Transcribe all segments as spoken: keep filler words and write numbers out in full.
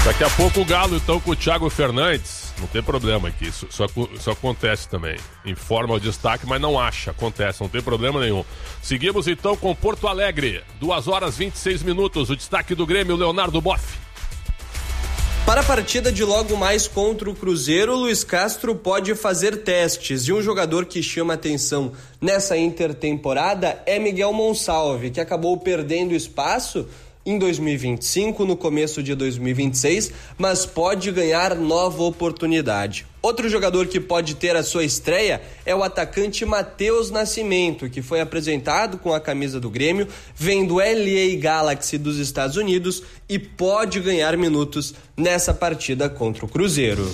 Daqui a pouco o Galo, então, com o Thiago Fernandes. Não tem problema aqui, isso, isso, isso acontece também. Informa o destaque, mas não acha. Acontece, não tem problema nenhum. Seguimos, então, com Porto Alegre. duas horas e vinte e seis minutos. O destaque do Grêmio, Leonardo Boff. Para a partida de logo mais contra o Cruzeiro, Luiz Castro pode fazer testes. E um jogador que chama atenção nessa intertemporada é Miguel Monsalve, que acabou perdendo espaço em dois mil e vinte e cinco, no começo de dois mil e vinte e seis, mas pode ganhar nova oportunidade. Outro jogador que pode ter a sua estreia é o atacante Matheus Nascimento, que foi apresentado com a camisa do Grêmio, vem do L A Galaxy dos Estados Unidos e pode ganhar minutos nessa partida contra o Cruzeiro.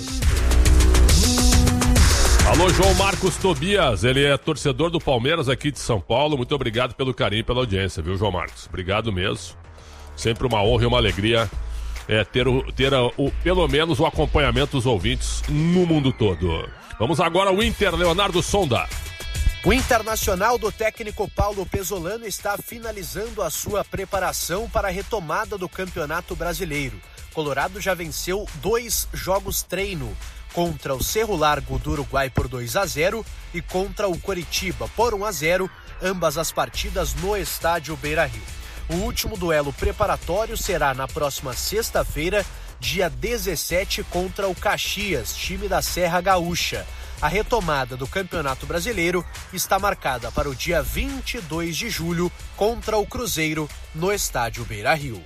Alô, João Marcos Tobias, ele é torcedor do Palmeiras aqui de São Paulo. Muito obrigado pelo carinho e pela audiência, viu, João Marcos? Obrigado mesmo. Sempre uma honra e uma alegria é, ter, o, ter a, o, pelo menos o acompanhamento dos ouvintes no mundo todo. Vamos agora ao Inter, Leonardo Sonda. O Internacional do técnico Paulo Pesolano está finalizando a sua preparação para a retomada do Campeonato Brasileiro. Colorado já venceu dois jogos treino, contra o Cerro Largo do Uruguai por dois a zero e contra o Coritiba por um a zero, ambas as partidas no estádio Beira-Rio. O último duelo preparatório será na próxima sexta-feira, dia dezessete, contra o Caxias, time da Serra Gaúcha. A retomada do Campeonato Brasileiro está marcada para o dia vinte e dois de julho, contra o Cruzeiro, no estádio Beira-Rio.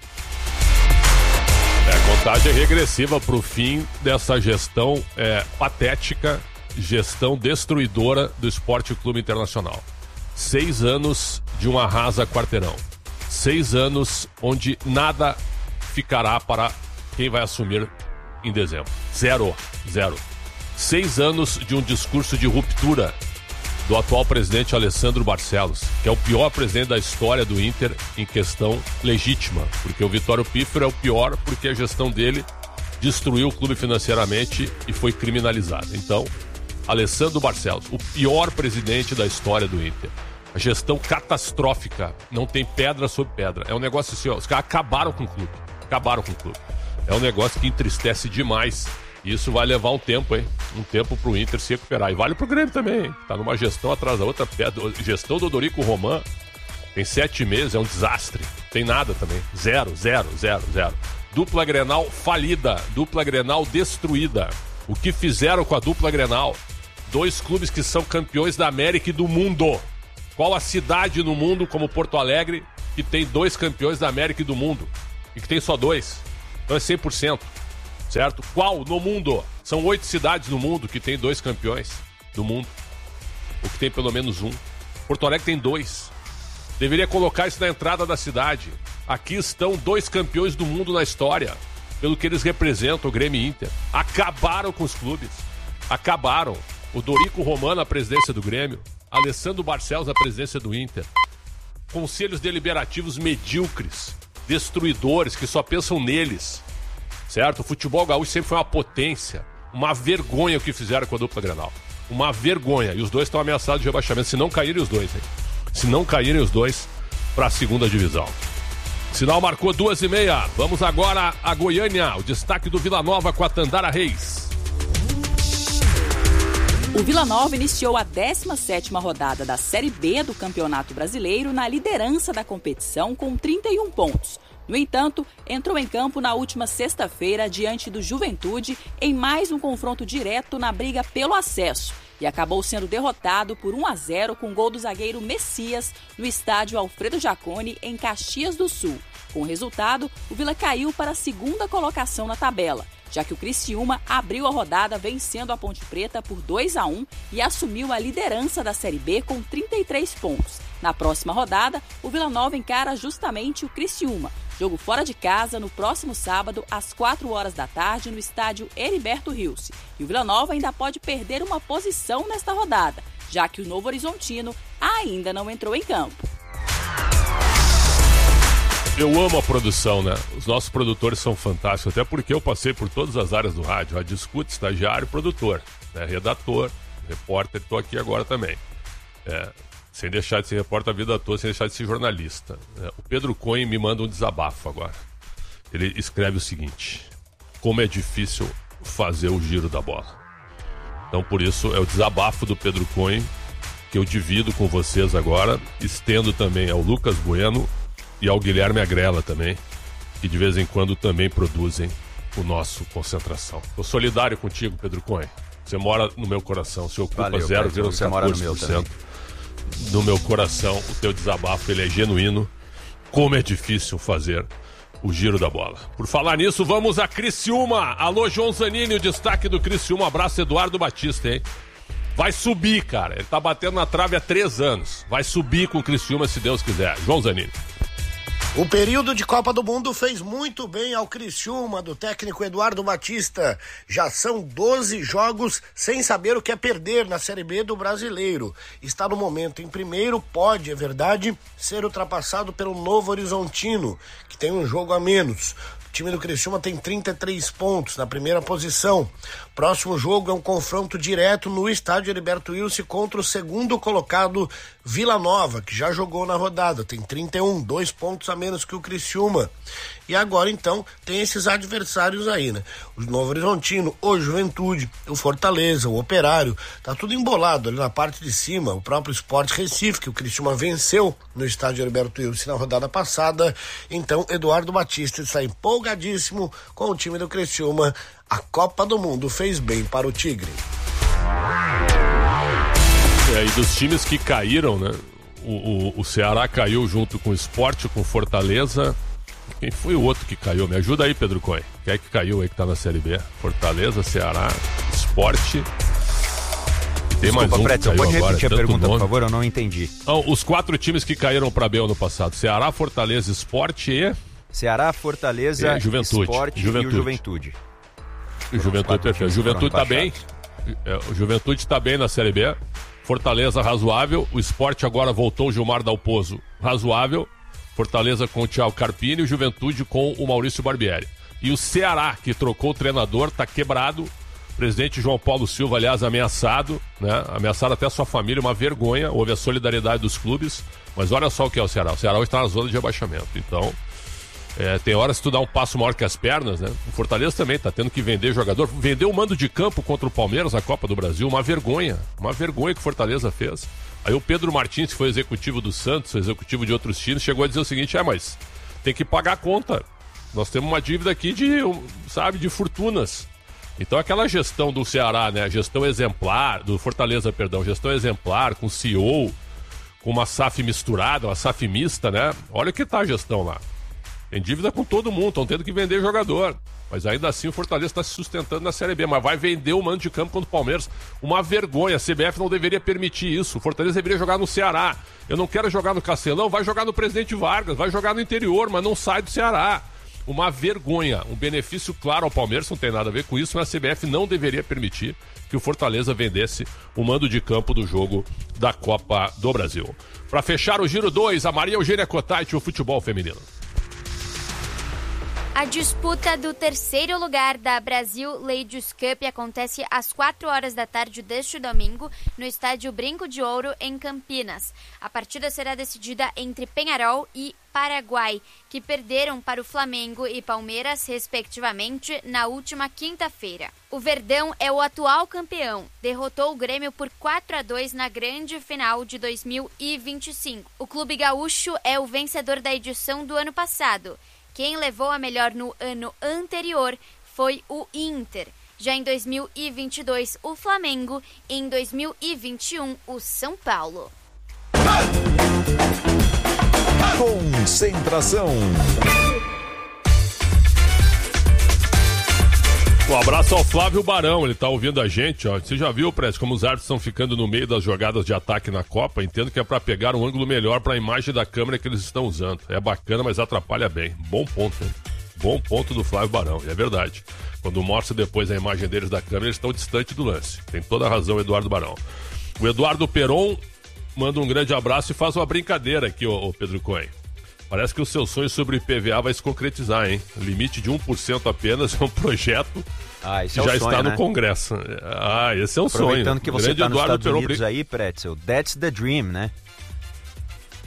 É, a contagem é regressiva para o fim dessa gestão é, patética, gestão destruidora do Esporte Clube Internacional. Seis anos de um arrasa quarteirão. Seis anos onde nada ficará para quem vai assumir em dezembro. Zero. Zero. Seis anos de um discurso de ruptura do atual presidente Alessandro Barcelos, que é o pior presidente da história do Inter em questão legítima, porque o Vitório Pífero é o pior porque a gestão dele destruiu o clube financeiramente e foi criminalizado. Então, Alessandro Barcelos, o pior presidente da história do Inter. A gestão catastrófica, não tem pedra sobre pedra. É um negócio assim, ó, os caras acabaram com o clube. Acabaram com o clube. É um negócio que entristece demais. E isso vai levar um tempo, hein? Um tempo pro Inter se recuperar. E vale pro Grêmio também, hein? Tá numa gestão atrás da outra. Pedra. Gestão do Dorico Roman tem sete meses, é um desastre. Tem nada também. Zero, zero, zero, zero. Dupla Grenal falida. Dupla Grenal destruída. O que fizeram com a dupla Grenal? Dois clubes que são campeões da América e do mundo. Qual a cidade no mundo, como Porto Alegre, que tem dois campeões da América e do mundo? E que tem só dois? Então é cem por cento, certo? Qual no mundo? São oito cidades no mundo que tem dois campeões do mundo. Ou que tem pelo menos um. Porto Alegre tem dois. Deveria colocar isso na entrada da cidade. Aqui estão dois campeões do mundo na história, pelo que eles representam, o Grêmio e Inter. Acabaram com os clubes. Acabaram. O Dorico Roman na presidência do Grêmio. Alessandro Barcelos na presidência do Inter. Conselhos deliberativos medíocres, destruidores, que só pensam neles, certo? O futebol gaúcho sempre foi uma potência. Uma vergonha o que fizeram com a dupla Grenal. Uma vergonha. E os dois estão ameaçados de rebaixamento. Se não caírem os dois, hein? Se não caírem os dois para a segunda divisão. Sinal marcou duas e meia. Vamos agora a Goiânia. O destaque do Vila Nova com a Tandara Reis. O Vila Nova iniciou a décima sétima rodada da Série B do Campeonato Brasileiro na liderança da competição com trinta e um pontos. No entanto, entrou em campo na última sexta-feira diante do Juventude em mais um confronto direto na briga pelo acesso e acabou sendo derrotado por um a zero com gol do zagueiro Messias no estádio Alfredo Jaconi em Caxias do Sul. Com o resultado, o Vila caiu para a segunda colocação na tabela, já que o Criciúma abriu a rodada vencendo a Ponte Preta por dois a um e assumiu a liderança da Série B com trinta e três pontos. Na próxima rodada, o Vila Nova encara justamente o Criciúma, jogo fora de casa no próximo sábado às quatro horas da tarde no estádio Heriberto Rilse. E o Vila Nova ainda pode perder uma posição nesta rodada, já que o Novo Horizontino ainda não entrou em campo. Eu amo a produção, né? Os nossos produtores são fantásticos, até porque eu passei por todas as áreas do rádio. A discute, estagiário, produtor, né? Redator, repórter, estou aqui agora também. É, sem deixar de ser repórter a vida toda, sem deixar de ser jornalista. É, o Pedro Cohen me manda um desabafo agora. Ele escreve o seguinte: como é difícil fazer o giro da bola. Então, por isso, é o desabafo do Pedro Cunha que eu divido com vocês agora, estendo também ao Lucas Bueno e ao Guilherme Agrela também, que de vez em quando também produzem o nosso Concentração. Estou solidário contigo, Pedro Cunha. Você mora no meu coração, você ocupa zero vírgula quatorze por cento do meu coração. O teu desabafo, ele é genuíno. Como é difícil fazer o giro da bola. Por falar nisso, vamos a Criciúma. Alô, João Zanini, o destaque do Criciúma. Um abraço, Eduardo Batista, hein? Vai subir, cara. Ele tá batendo na trave há três anos. Vai subir com o Criciúma, se Deus quiser. João Zanini. O período de Copa do Mundo fez muito bem ao Criciúma, do técnico Eduardo Batista. Já são doze jogos sem saber o que é perder na Série B do Brasileiro. Está no momento em primeiro, pode, é verdade, ser ultrapassado pelo Novo Horizontino, que tem um jogo a menos. O time do Criciúma tem trinta e três pontos na primeira posição. Próximo jogo é um confronto direto no estádio Heriberto Wilson contra o segundo colocado Vila Nova, que já jogou na rodada, tem trinta e um, dois pontos a menos que o Criciúma. E agora então tem esses adversários aí, né? O Novo Horizontino, o Juventude, o Fortaleza, o Operário, tá tudo embolado ali na parte de cima. O próprio Sport Recife, que o Criciúma venceu no estádio Heriberto Wilson na rodada passada. Então Eduardo Batista está empolgadíssimo com o time do Criciúma. A Copa do Mundo fez bem para o Tigre. É, e dos times que caíram, né? O, o, o Ceará caiu junto com o Sport, com o Fortaleza. Quem foi o outro que caiu? Me ajuda aí, Pedro Cunha. Quem é que caiu aí que tá na Série B? Fortaleza, Ceará, Sport. Tem Desculpa, mais um Pretzel, pode agora, repetir a pergunta, nome. por favor? Eu não entendi. Então, os quatro times que caíram pra B ano passado: Ceará, Fortaleza, Sport e... Ceará, Fortaleza, e Juventude. Sport Juventude. e o Juventude. O Juventude, perfeito. Juventude tá bem. É, o Juventude tá bem na Série B. Fortaleza razoável. O Sport agora voltou o Gilmar Dalpozo, razoável. Fortaleza com o Thiago Carpini e o Juventude com o Maurício Barbieri. E o Ceará, que trocou o treinador, tá quebrado. O presidente João Paulo Silva, aliás, ameaçado, né? Ameaçaram até a sua família, uma vergonha. Houve a solidariedade dos clubes. Mas olha só o que é o Ceará. O Ceará está na zona de rebaixamento. Então, é, tem horas que tu dá um passo maior que as pernas, né? O Fortaleza também tá tendo que vender jogador. Vendeu o mando de campo contra o Palmeiras na Copa do Brasil. Uma vergonha. Uma vergonha que o Fortaleza fez. Aí o Pedro Martins, que foi executivo do Santos, executivo de outros times, chegou a dizer o seguinte: é, mas tem que pagar a conta. Nós temos uma dívida aqui de, sabe, de fortunas. Então aquela gestão do Ceará, né, gestão exemplar, do Fortaleza, perdão, gestão exemplar, com C E O, com uma S A F misturada, uma S A F mista, né? Olha o que tá a gestão lá. Tem dívida com todo mundo, estão tendo que vender jogador. Mas ainda assim o Fortaleza está se sustentando na Série B, mas vai vender o mando de campo contra o Palmeiras. Uma vergonha, a C B F não deveria permitir isso. O Fortaleza deveria jogar no Ceará. Eu não quero jogar no Castelão, vai jogar no Presidente Vargas, vai jogar no interior, mas não sai do Ceará. Uma vergonha, um benefício claro ao Palmeiras, não tem nada a ver com isso, mas a C B F não deveria permitir que o Fortaleza vendesse o mando de campo do jogo da Copa do Brasil. Para fechar o Giro dois, a Maria Eugênia Cottait, o futebol feminino. A disputa do terceiro lugar da Brasil Ladies Cup acontece às quatro horas da tarde deste domingo no estádio Brinco de Ouro, em Campinas. A partida será decidida entre Peñarol e Paraguai, que perderam para o Flamengo e Palmeiras, respectivamente, na última quinta-feira. O Verdão é o atual campeão, derrotou o Grêmio por quatro a dois na grande final de dois mil e vinte e cinco. O clube gaúcho é o vencedor da edição do ano passado. Quem levou a melhor no ano anterior foi o Inter. Já em dois mil e vinte e dois, o Flamengo. E em dois mil e vinte e um, o São Paulo. Concentração. Um abraço ao Flávio Barão, ele tá ouvindo a gente, ó. Você já viu, Press, como os árbitros estão ficando no meio das jogadas de ataque na Copa? Entendo que é para pegar um ângulo melhor para a imagem da câmera que eles estão usando. É bacana, mas atrapalha bem. Bom ponto, hein? Bom ponto do Flávio Barão, é verdade. Quando mostra depois a imagem deles da câmera, eles estão distante do lance. Tem toda a razão o Eduardo Barão. O Eduardo Peron manda um grande abraço e faz uma brincadeira aqui, ô, ô Pedro Cunha. Parece que o seu sonho sobre o I P V A vai se concretizar, hein? Limite de um por cento apenas é um projeto ah, que é já sonho, está no né? Congresso. Ah, esse é um Aproveitando sonho. Aproveitando que você está nos Estados Unidos aí, Pretzel, that's the dream, né?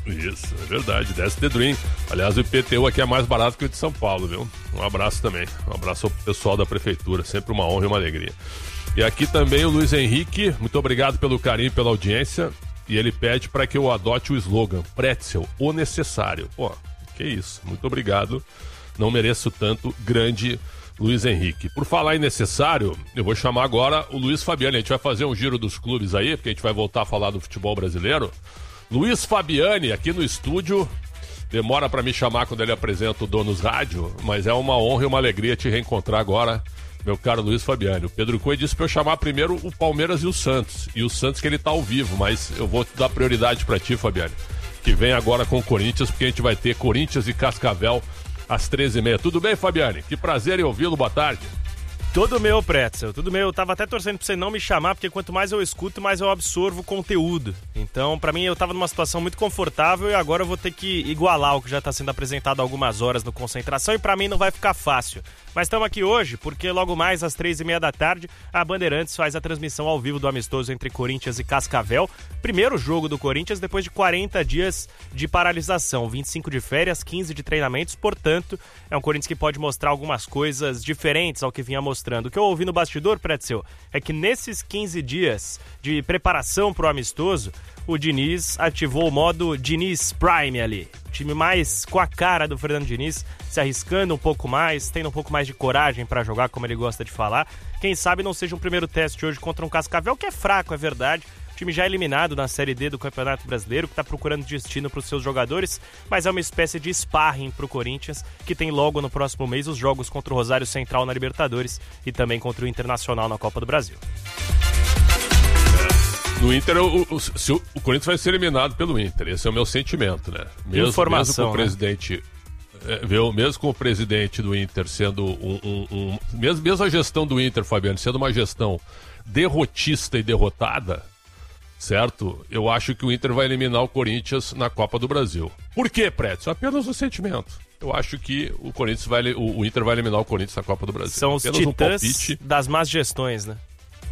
Isso, é verdade, That's the Dream. Aliás, o I P T U aqui é mais barato que o de São Paulo, viu? Um abraço também, um abraço ao pessoal da prefeitura, sempre uma honra e uma alegria. E aqui também o Luiz Henrique, muito obrigado pelo carinho e pela audiência. E ele pede para que eu adote o slogan Pretzel, o necessário. Pô, que isso, muito obrigado. Não mereço tanto, grande Luiz Henrique. Por falar em necessário, eu vou chamar agora o Luiz Fabiani. A gente vai fazer um giro dos clubes aí, porque a gente vai voltar a falar do futebol brasileiro. Luiz Fabiani, aqui no estúdio. Demora para me chamar quando ele apresenta o Donos Rádio, mas é uma honra e uma alegria te reencontrar agora, meu caro Luiz Fabiani. O Pedro Cunha disse para eu chamar primeiro o Palmeiras e o Santos. E o Santos que ele tá ao vivo, mas eu vou dar prioridade para ti, Fabiani, que vem agora com o Corinthians, porque a gente vai ter Corinthians e Cascavel às treze e meia. Tudo bem, Fabiani? Que prazer em ouvi-lo, boa tarde. Tudo meu, Pretzel, tudo meu. Eu tava até torcendo pra você não me chamar, porque quanto mais eu escuto, mais eu absorvo conteúdo. Então, pra mim, eu tava numa situação muito confortável e agora eu vou ter que igualar o que já tá sendo apresentado há algumas horas no Concentração e pra mim não vai ficar fácil. Mas estamos aqui hoje porque logo mais às três e meia da tarde a Bandeirantes faz a transmissão ao vivo do amistoso entre Corinthians e Cascavel. Primeiro jogo do Corinthians depois de quarenta dias de paralisação, vinte e cinco de férias, quinze de treinamentos. Portanto, é um Corinthians que pode mostrar algumas coisas diferentes ao que vinha mostrando. O que eu ouvi no bastidor, Pretzel, é que nesses quinze dias de preparação para o amistoso, o Diniz ativou o modo Diniz Prime ali. O time mais com a cara do Fernando Diniz, se arriscando um pouco mais, tendo um pouco mais de coragem para jogar, como ele gosta de falar. Quem sabe não seja um primeiro teste hoje contra um Cascavel, que é fraco, é verdade. O time já eliminado na Série D do Campeonato Brasileiro, que está procurando destino para os seus jogadores, mas é uma espécie de sparring para o Corinthians, que tem logo no próximo mês os jogos contra o Rosário Central na Libertadores e também contra o Internacional na Copa do Brasil. No Inter, o, o, se o, o Corinthians vai ser eliminado pelo Inter. Esse é o meu sentimento, né? Mesmo, Informação, mesmo com o né? presidente, é, viu? Mesmo com o presidente do Inter sendo um, um, um mesmo, mesmo a gestão do Inter, Fabiano, sendo uma gestão derrotista e derrotada, certo? Eu acho que o Inter vai eliminar o Corinthians na Copa do Brasil. Por quê, Prédio? Apenas um sentimento. Eu acho que o Corinthians vai, o, o Inter vai eliminar o Corinthians na Copa do Brasil. São os apenas titãs um palpite. Das más gestões, né?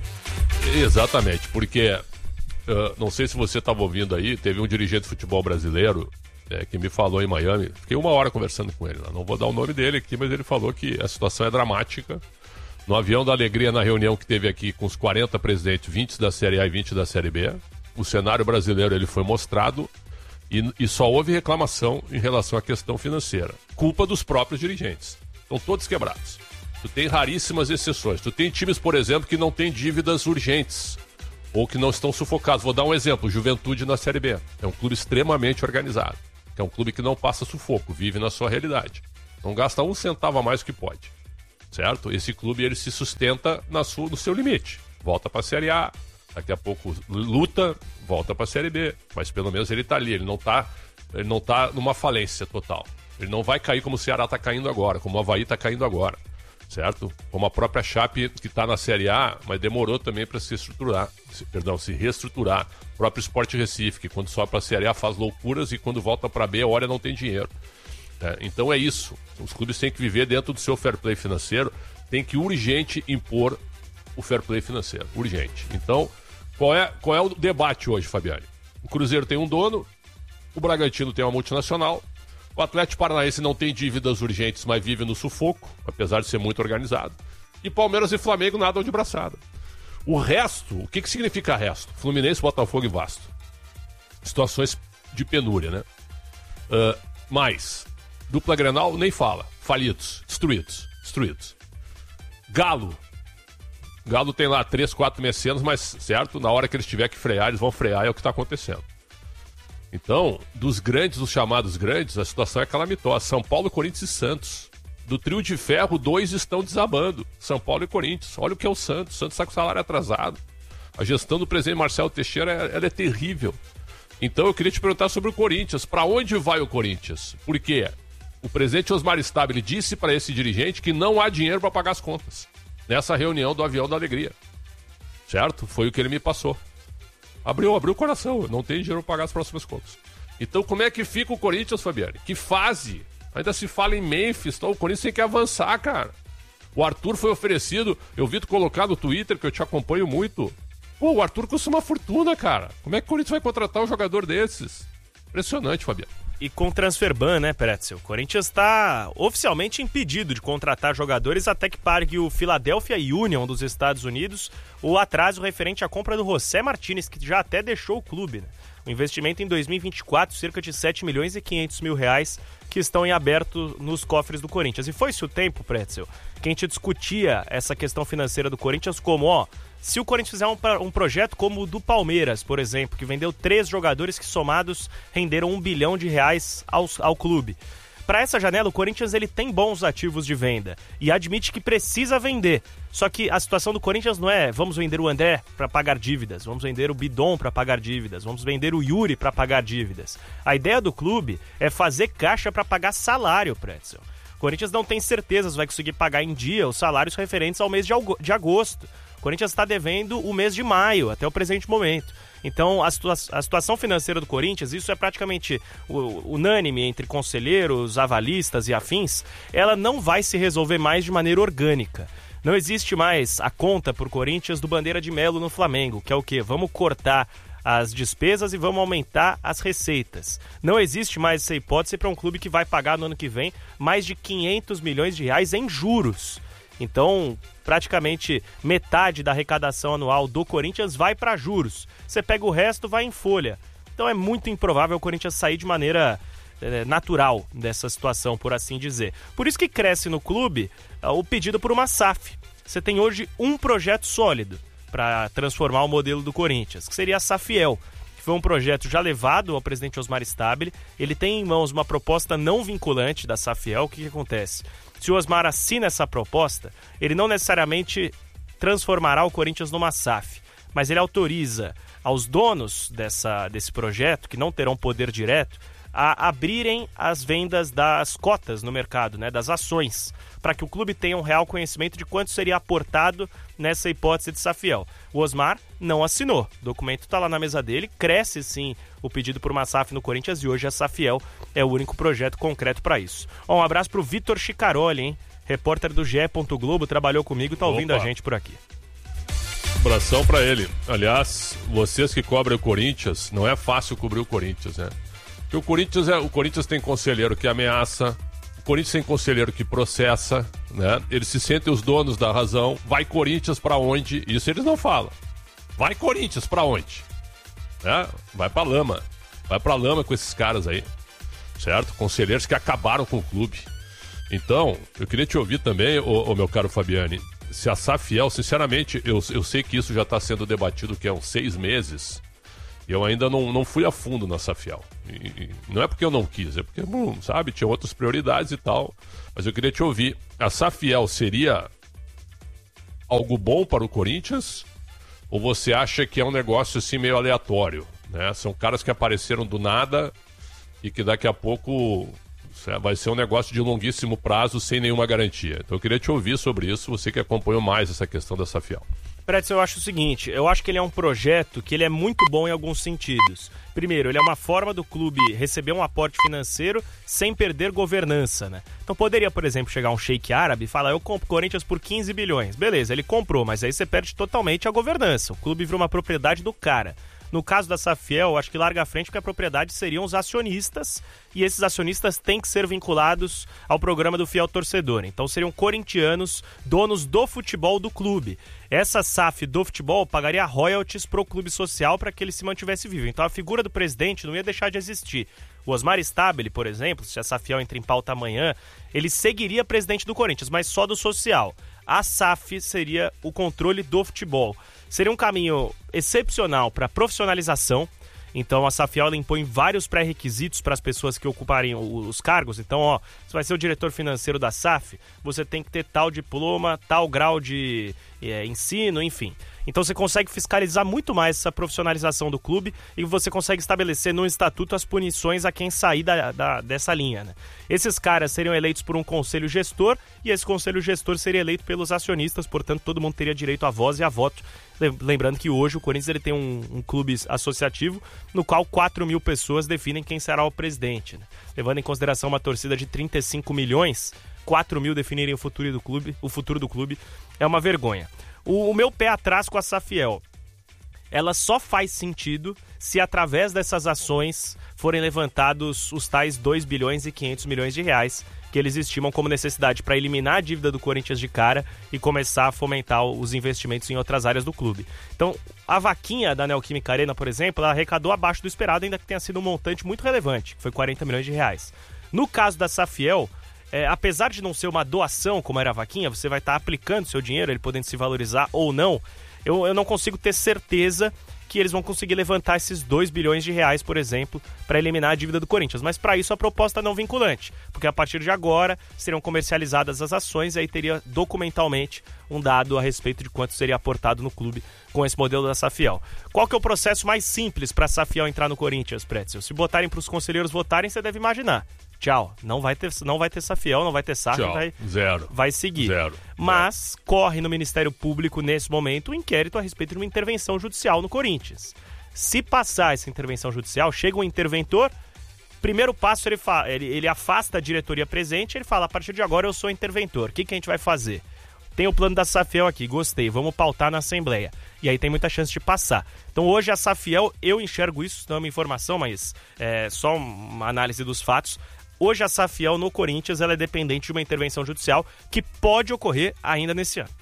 Exatamente, porque uh, não sei se você estava ouvindo aí, teve um dirigente de futebol brasileiro é, que me falou em Miami, fiquei uma hora conversando com ele, não vou dar o nome dele aqui, mas ele falou que a situação é dramática. No avião da alegria, na reunião que teve aqui com os quarenta presidentes, vinte da Série A e vinte da Série B, o cenário brasileiro ele foi mostrado e, e só houve reclamação em relação à questão financeira, culpa dos próprios dirigentes, estão todos quebrados. Tu tem raríssimas exceções. Tu tem times, por exemplo, que não têm dívidas urgentes ou que não estão sufocados. Vou dar um exemplo, Juventude na Série B. É um clube extremamente organizado. É um clube que não passa sufoco, vive na sua realidade. Não gasta um centavo a mais do que pode. Certo? Esse clube ele se sustenta na sua, no seu limite. Volta para a Série A, daqui a pouco luta, volta para a Série B. Mas pelo menos ele está ali, ele não está ele não tá numa falência total. Ele não vai cair como o Ceará está caindo agora, como o Avaí está caindo agora. Certo? Como a própria Chape que está na Série A, mas demorou também para se estruturar, se, perdão, se reestruturar. O próprio Sport Recife, que quando sobe para a Série A faz loucuras e quando volta para B, olha, não tem dinheiro. É, então é isso. Os clubes têm que viver dentro do seu fair play financeiro, tem que urgente impor o fair play financeiro. Urgente. Então, qual é, qual é o debate hoje, Fabiane? O Cruzeiro tem um dono, o Bragantino tem uma multinacional. O Atlético Paranaense não tem dívidas urgentes, mas vive no sufoco, apesar de ser muito organizado. E Palmeiras e Flamengo nadam de braçada. O resto, o que, que significa resto? Fluminense, Botafogo e Vasco. Situações de penúria, né? Uh, mais, dupla Grenal, nem fala. Falidos, destruídos, destruídos. Galo. Galo tem lá três, quatro mecenas, mas, certo, na hora que eles tiverem que frear, eles vão frear, é o que está acontecendo. Então, dos grandes, dos chamados grandes, a situação é calamitosa. São Paulo, Corinthians e Santos. Do trio de ferro, dois estão desabando. São Paulo e Corinthians. Olha o que é o Santos. O Santos está com o salário atrasado. A gestão do presidente Marcelo Teixeira ela é terrível. Então eu queria te perguntar sobre o Corinthians. Para onde vai o Corinthians? Por quê? O presidente Osmar Stabile disse para esse dirigente que não há dinheiro para pagar as contas. Nessa reunião do Avião da Alegria. Certo? Foi o que ele me passou. Abriu, abriu o coração, não tem dinheiro para pagar as próximas contas. Então como é que fica o Corinthians, Fabiane? Que fase? Ainda se fala em Memphis, então o Corinthians tem que avançar, cara. O Arthur foi oferecido, eu vi tu colocar no Twitter, que eu te acompanho muito. Pô, o Arthur custa uma fortuna, cara. Como é que o Corinthians vai contratar um jogador desses? Impressionante, Fabiano. E com transferban, né, Pretzel? O Corinthians está oficialmente impedido de contratar jogadores até que pague o Philadelphia Union dos Estados Unidos o atraso referente à compra do José Martínez, que já até deixou o clube, né? O investimento em dois mil e vinte e quatro, cerca de sete milhões e quinhentos mil reais, que estão em aberto nos cofres do Corinthians. E foi-se o tempo, Pretzel, que a gente discutia essa questão financeira do Corinthians como, ó, se o Corinthians fizer um, um projeto como o do Palmeiras, por exemplo, que vendeu três jogadores que somados renderam um bilhão de reais ao, ao clube. Para essa janela, o Corinthians ele tem bons ativos de venda e admite que precisa vender. Só que a situação do Corinthians não é vamos vender o André para pagar dívidas, vamos vender o Bidon para pagar dívidas, vamos vender o Yuri para pagar dívidas. A ideia do clube é fazer caixa para pagar salário, Pretzel. O Corinthians não tem certeza se vai conseguir pagar em dia os salários referentes ao mês de agosto. O Corinthians está devendo o mês de maio, até o presente momento. Então, a, situa- a situação financeira do Corinthians, isso é praticamente unânime entre conselheiros, avalistas e afins, ela não vai se resolver mais de maneira orgânica. Não existe mais a conta por Corinthians do Bandeira de Melo no Flamengo, que é o quê? Vamos cortar as despesas e vamos aumentar as receitas. Não existe mais essa hipótese para um clube que vai pagar no ano que vem mais de quinhentos milhões de reais em juros. Então, praticamente metade da arrecadação anual do Corinthians vai para juros. Você pega o resto, vai em folha. Então é muito improvável o Corinthians sair de maneira é, natural dessa situação, por assim dizer. Por isso que cresce no clube é, o pedido por uma S A F. Você tem hoje um projeto sólido para transformar o modelo do Corinthians, que seria a Safiel, que foi um projeto já levado ao presidente Osmar Stabile. Ele tem em mãos uma proposta não vinculante da Safiel. O que, que acontece? Se o Osmar assina essa proposta, ele não necessariamente transformará o Corinthians numa S A F, mas ele autoriza aos donos dessa, desse projeto, que não terão poder direto, a abrirem as vendas das cotas no mercado, né, das ações, para que o clube tenha um real conhecimento de quanto seria aportado nessa hipótese de Safiel. O Osmar não assinou, o documento está lá na mesa dele, cresce sim o pedido por uma S A F no Corinthians e hoje a Safiel é o único projeto concreto para isso. Ó, um abraço para o Vitor Chicaroli, hein? Repórter do G E. Globo, trabalhou comigo e está ouvindo a gente por aqui. Abração para ele. Aliás, vocês que cobrem o Corinthians, não é fácil cobrir o Corinthians, né? Porque o Corinthians, é, o Corinthians tem conselheiro que ameaça, o Corinthians tem conselheiro que processa, né? Eles se sentem os donos da razão. Vai Corinthians pra onde? Isso eles não falam. Vai Corinthians pra onde? Né? Vai pra lama. Vai pra lama com esses caras aí, certo? Conselheiros que acabaram com o clube. Então, eu queria te ouvir também, ô, ô meu caro Fabiani, se a Safiel, sinceramente, eu, eu sei que isso já está sendo debatido que há uns seis meses. Eu ainda não, não fui a fundo na Safiel. E, e não é porque eu não quis, é porque, bom, sabe, tinha outras prioridades e tal. Mas eu queria te ouvir. A Safiel seria algo bom para o Corinthians? Ou você acha que é um negócio assim meio aleatório, né? São caras que apareceram do nada e que daqui a pouco vai ser um negócio de longuíssimo prazo sem nenhuma garantia. Então eu queria te ouvir sobre isso, você que acompanhou mais essa questão da Safiel. Pretzel, eu acho o seguinte, eu acho que ele é um projeto que ele é muito bom em alguns sentidos. Primeiro, ele é uma forma do clube receber um aporte financeiro sem perder governança, né? Então poderia, por exemplo, chegar um sheik árabe e falar, eu compro o Corinthians por quinze bilhões. Beleza, ele comprou, mas aí você perde totalmente a governança. O clube vira uma propriedade do cara. No caso da Safiel, acho que larga à frente porque a propriedade seriam os acionistas e esses acionistas têm que ser vinculados ao programa do Fiel Torcedor. Então seriam corintianos, donos do futebol do clube. Essa S A F do futebol pagaria royalties pro clube social para que ele se mantivesse vivo. Então a figura do presidente não ia deixar de existir. O Osmar Stabile, por exemplo, se a Safiel entra em pauta amanhã, ele seguiria presidente do Corinthians, mas só do social. A S A F seria o controle do futebol. Seria um caminho excepcional para profissionalização. Então a Safiel impõe vários pré-requisitos para as pessoas que ocuparem os cargos. Então, ó, você vai ser o diretor financeiro da S A F, você tem que ter tal diploma, tal grau de é, ensino, enfim. Então você consegue fiscalizar muito mais essa profissionalização do clube e você consegue estabelecer no estatuto as punições a quem sair da, da, dessa linha, né? Esses caras seriam eleitos por um conselho gestor e esse conselho gestor seria eleito pelos acionistas, portanto todo mundo teria direito à voz e a voto. Lembrando que hoje o Corinthians ele tem um, um clube associativo no qual quatro mil pessoas definem quem será o presidente, né? Levando em consideração uma torcida de trinta e cinco milhões, quatro mil definirem o futuro do clube, o futuro do clube é uma vergonha. O, o meu pé atrás com a Safiel, ela só faz sentido se através dessas ações forem levantados os tais dois bilhões e quinhentos milhões de reais que eles estimam como necessidade para eliminar a dívida do Corinthians de cara e começar a fomentar os investimentos em outras áreas do clube. Então, a vaquinha da Neoquímica Arena, por exemplo, ela arrecadou abaixo do esperado, ainda que tenha sido um montante muito relevante, que foi quarenta milhões de reais. No caso da Safiel, é, apesar de não ser uma doação, como era a vaquinha, você vai estar aplicando seu dinheiro, ele podendo se valorizar ou não, eu, eu não consigo ter certeza que eles vão conseguir levantar esses dois bilhões de reais, por exemplo, para eliminar a dívida do Corinthians. Mas para isso a proposta é não vinculante, porque a partir de agora seriam comercializadas as ações e aí teria documentalmente um dado a respeito de quanto seria aportado no clube com esse modelo da Safiel. Qual que é o processo mais simples para a Safiel entrar no Corinthians, Pretzel? Se botarem para os conselheiros votarem, você deve imaginar. Tchau, não vai ter, não vai ter Safiel, não vai ter S A F, vai, zero. vai seguir. Zero. Mas Zero. corre no Ministério Público, nesse momento, um inquérito a respeito de uma intervenção judicial no Corinthians. Se passar essa intervenção judicial, chega um interventor, primeiro passo ele, fa- ele, ele afasta a diretoria presente, ele fala, a partir de agora eu sou interventor, o que, que a gente vai fazer? Tem o plano da Safiel aqui, gostei, vamos pautar na Assembleia. E aí tem muita chance de passar. Então hoje a Safiel, eu enxergo isso, não é uma informação, mas é só uma análise dos fatos. Hoje a Safiel no Corinthians ela é dependente de uma intervenção judicial que pode ocorrer ainda nesse ano.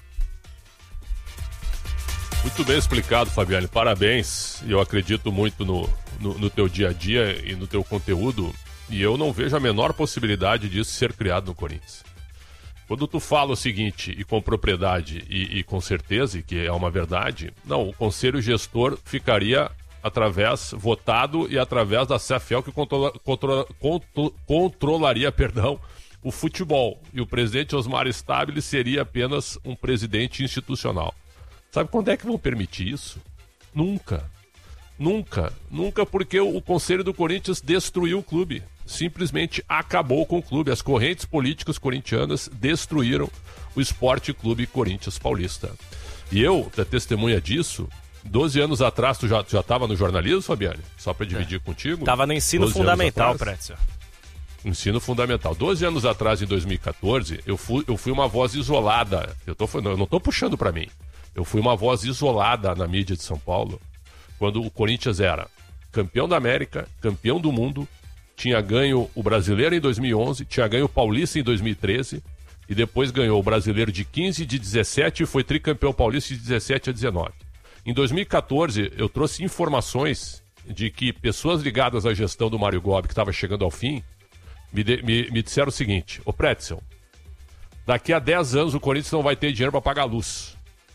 Muito bem explicado, Fabiane. Parabéns. Eu acredito muito no, no, no teu dia a dia e no teu conteúdo. E eu não vejo a menor possibilidade disso ser criado no Corinthians. Quando tu fala o seguinte, e com propriedade e, e com certeza, que é uma verdade, não, o conselho gestor ficaria através, votado e através da Safiel que controla, controla, contro, controlaria perdão, o futebol. E o presidente Osmar Stabile seria apenas um presidente institucional. Sabe quando é que vão permitir isso? Nunca. Nunca. Nunca, porque o, o Conselho do Corinthians destruiu o clube. Simplesmente acabou com o clube. As correntes políticas corintianas destruíram o Esporte Clube Corinthians Paulista. E eu, da testemunha disso, doze anos atrás, tu já já estava no jornalismo, Fabiane? Só para dividir é. contigo. Tava no ensino fundamental, Pretzel. Ensino fundamental. doze anos atrás, em dois mil e catorze, eu fui, eu fui uma voz isolada. Eu, tô, eu não estou puxando para mim. Eu fui uma voz isolada na mídia de São Paulo, quando o Corinthians era campeão da América, campeão do mundo, tinha ganho o Brasileiro em dois mil e onze, tinha ganho o Paulista em dois mil e treze, e depois ganhou o Brasileiro de quinze, de dezessete e foi tricampeão paulista de dezessete a dezenove. Em dois mil e catorze, eu trouxe informações de que pessoas ligadas à gestão do Mário Gobi, que estava chegando ao fim, me, de, me, me disseram o seguinte: ô Pretzel, daqui a dez anos o Corinthians não vai ter dinheiro para pagar a luz.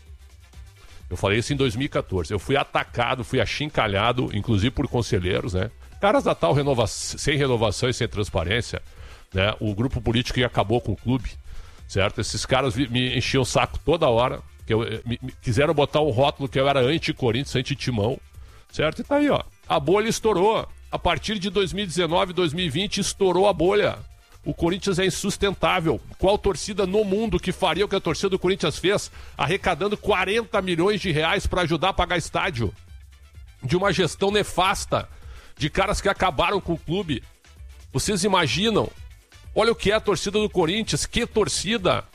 Eu falei isso em dois mil e catorze. Eu fui atacado, fui achincalhado, inclusive por conselheiros, né? Caras da tal renova... sem renovação e sem transparência, né? O grupo político que acabou com o clube, certo? Esses caras me enchiam o saco toda hora, que eu, me, me, quiseram botar um rótulo que eu era anti-Corinthians, anti-Timão, certo? E tá aí, ó. A bolha estourou. A partir de dois mil e dezenove, dois mil e vinte, estourou a bolha. O Corinthians é insustentável. Qual torcida no mundo que faria o que a torcida do Corinthians fez, arrecadando quarenta milhões de reais para ajudar a pagar estádio? De uma gestão nefasta, de caras que acabaram com o clube. Vocês imaginam? Olha o que é a torcida do Corinthians, que torcida!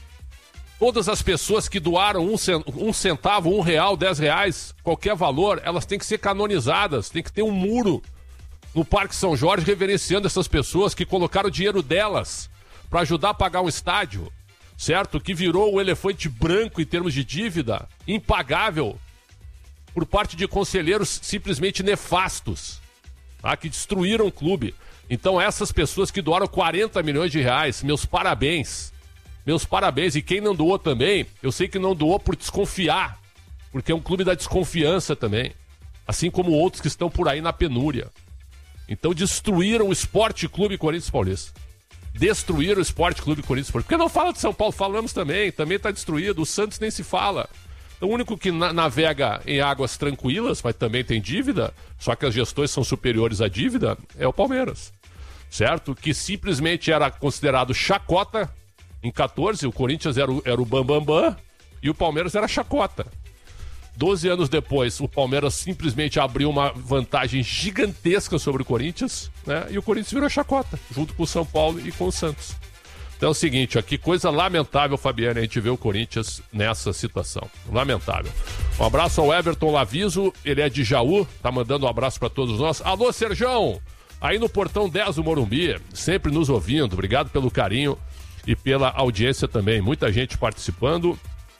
Todas as pessoas que doaram um centavo, um real, dez reais, qualquer valor, elas têm que ser canonizadas, tem que ter um muro no Parque São Jorge reverenciando essas pessoas que colocaram o dinheiro delas para ajudar a pagar um estádio, certo? Que virou o elefante branco em termos de dívida, impagável, por parte de conselheiros simplesmente nefastos, tá? Que destruíram o clube. Então essas pessoas que doaram quarenta milhões de reais, meus parabéns, meus parabéns. E quem não doou também, eu sei que não doou por desconfiar, porque é um clube da desconfiança também, assim como outros que estão por aí na penúria. Então destruíram o Esporte Clube Corinthians Paulista. Destruíram o Esporte Clube Corinthians Paulista. Porque não fala de São Paulo, falamos também, também está destruído. O Santos nem se fala. Então, o único que na- navega em águas tranquilas, mas também tem dívida, só que as gestões são superiores à dívida, é o Palmeiras. Certo? Que simplesmente era considerado chacota. Em catorze, o Corinthians era o, era o bambambam bam, bam, e o Palmeiras era chacota. doze anos depois, o Palmeiras simplesmente abriu uma vantagem gigantesca sobre o Corinthians, né? E o Corinthians virou chacota, junto com o São Paulo e com o Santos. Então é o seguinte, ó, que coisa lamentável, Fabiane, a gente vê o Corinthians nessa situação. Lamentável. Um abraço ao Everton Laviso, ele é de Jaú, tá mandando um abraço para todos nós. Alô, Serjão! Aí no Portão dez do Morumbi, sempre nos ouvindo, obrigado pelo carinho e pela audiência também, muita gente participando.